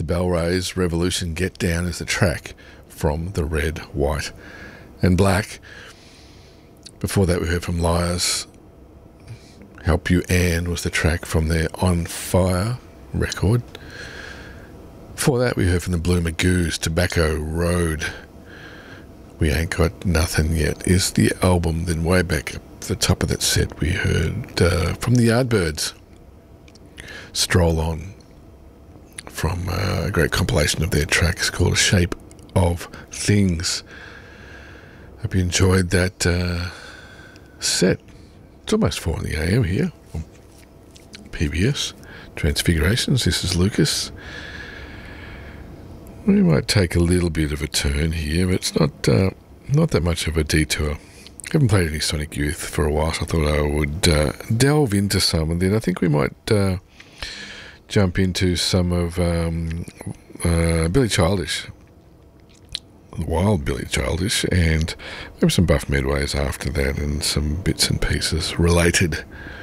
the Bellrays, Revolution, Get Down is the track from the Red, White and Black. Before that we heard from Liars, Help You Anne was the track from their On Fire record. Before that we heard from the Blue Magoos, Tobacco Road. We Ain't Got Nothing Yet is the album. Then way back at the top of that set we heard from the Yardbirds, Stroll On, from a great compilation of their tracks called Shape of Things. Hope you enjoyed that set. It's almost 4 in the AM here on PBS Transfigurations. This is Lucas. We might take a little bit of a turn here, but it's not that much of a detour. I haven't played any Sonic Youth for a while, so I thought I would delve into some, and then I think we might jump into some of Billy Childish, the Wild Billy Childish, and maybe some Buff Midways after that, and some bits and pieces related